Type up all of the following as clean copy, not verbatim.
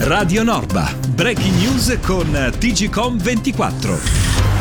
Radio Norba, breaking news con TGcom 24.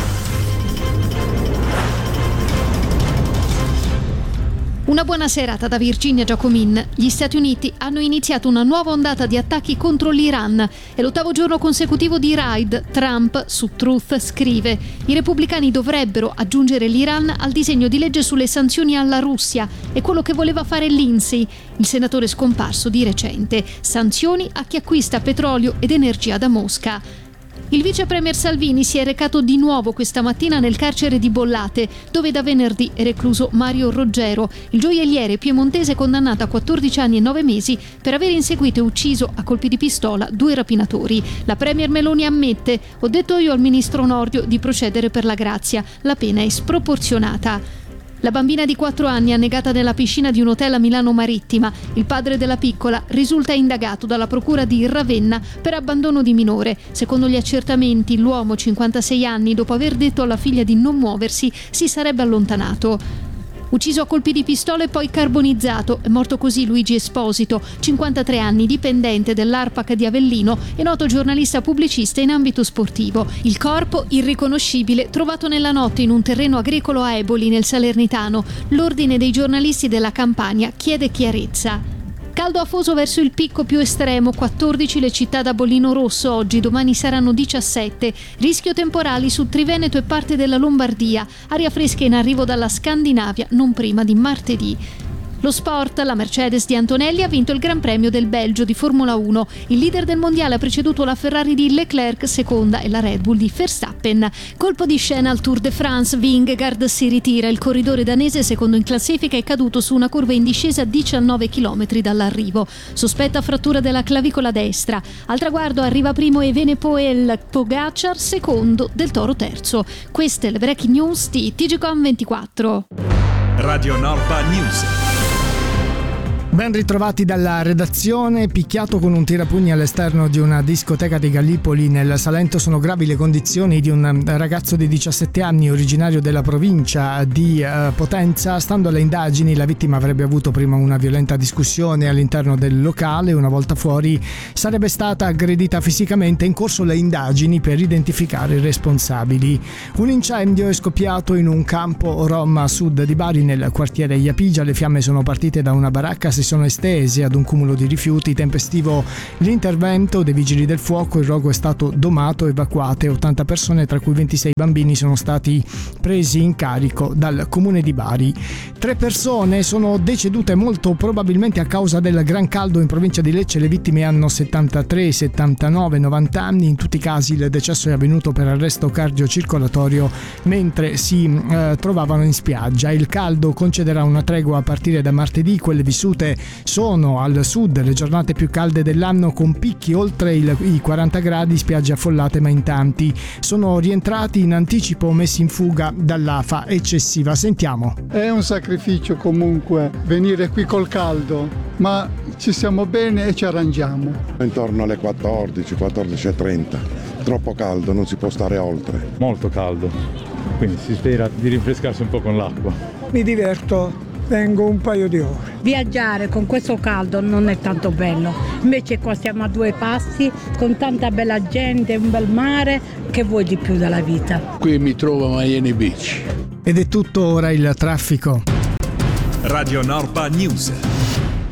Una buona serata da Virginia Giacomin. Gli Stati Uniti hanno iniziato una nuova ondata di attacchi contro l'Iran. È l'8º giorno consecutivo di raid. Trump su Truth scrive: i repubblicani dovrebbero aggiungere l'Iran al disegno di legge sulle sanzioni alla Russia. È quello che voleva fare Lindsey, il senatore scomparso di recente. Sanzioni a chi acquista petrolio ed energia da Mosca. Il vice premier Salvini si è recato di nuovo questa mattina nel carcere di Bollate, dove da venerdì è recluso Mario Roggero, il gioielliere piemontese condannato a 14 anni e 9 mesi per aver inseguito e ucciso a colpi di pistola 2 rapinatori. La premier Meloni ammette: ho detto io al ministro Nordio di procedere per la grazia, la pena è sproporzionata. La bambina di 4 anni annegata nella piscina di un hotel a Milano Marittima. Il padre della piccola risulta indagato dalla procura di Ravenna per abbandono di minore. Secondo gli accertamenti, l'uomo, 56 anni, dopo aver detto alla figlia di non muoversi, si sarebbe allontanato. Ucciso a colpi di pistola e poi carbonizzato. È morto così Luigi Esposito, 53 anni, dipendente dell'ARPAC di Avellino e noto giornalista pubblicista in ambito sportivo. Il corpo, irriconoscibile, trovato nella notte in un terreno agricolo a Eboli, nel Salernitano. L'ordine dei giornalisti della Campania chiede chiarezza. Caldo afoso verso il picco più estremo, 14 le città da bollino rosso oggi, domani saranno 17. Rischio temporali su Triveneto e parte della Lombardia, aria fresca in arrivo dalla Scandinavia non prima di martedì. Lo sport, la Mercedes di Antonelli ha vinto il Gran Premio del Belgio di Formula 1. Il leader del mondiale ha preceduto la Ferrari di Leclerc, seconda, e la Red Bull di Verstappen. Colpo di scena al Tour de France, Vingegaard si ritira. Il corridore danese, secondo in classifica, è caduto su una curva in discesa a 19 km dall'arrivo. Sospetta frattura della clavicola destra. Al traguardo arriva primo Evenepoel, Pogacar secondo, Del Toro terzo. Queste le breaking news di TGcom 24. Radio Norba News. Ben ritrovati dalla redazione. Picchiato con un tirapugni all'esterno di una discoteca di Gallipoli nel Salento. Sono gravi le condizioni di un ragazzo di 17 anni originario della provincia di Potenza. Stando alle indagini, la vittima avrebbe avuto prima una violenta discussione all'interno del locale. Una volta fuori sarebbe stata aggredita fisicamente. In corso le indagini per identificare i responsabili. Un incendio è scoppiato in un campo rom a sud di Bari, nel quartiere Iapigia. Le fiamme sono partite da una baracca, si sono estese ad un cumulo di rifiuti. Tempestivo l'intervento dei vigili del fuoco, il rogo è stato domato, evacuate 80 persone, tra cui 26 bambini sono stati presi in carico dal comune di Bari. 3 persone sono decedute molto probabilmente a causa del gran caldo in provincia di Lecce. Le vittime hanno 73, 79, 90 anni. In tutti i casi il decesso è avvenuto per arresto cardiocircolatorio mentre si trovavano in spiaggia. Il caldo concederà una tregua a partire da martedì. Quelle vissute sono al sud le giornate più calde dell'anno, con picchi oltre i 40 gradi, spiagge affollate ma in tanti. Sono rientrati in anticipo, messi in fuga dall'afa eccessiva. Sentiamo. È un sacrificio comunque venire qui col caldo, ma ci stiamo bene e ci arrangiamo. Intorno alle 14, 14:30. Troppo caldo, non si può stare oltre. Molto caldo, quindi si spera di rinfrescarsi un po' con l'acqua. Mi diverto. Vengo un paio di ore. Viaggiare con questo caldo non è tanto bello, invece qua siamo a 2 passi con tanta bella gente, un bel mare, che vuoi di più dalla vita? Qui mi trovo a Miami Beach. Ed è tutto, ora il traffico. Radio Norba News.